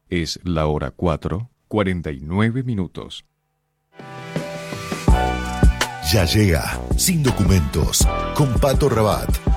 Es la hora 4:49. Ya llega Sin Documentos con Pato Rabat.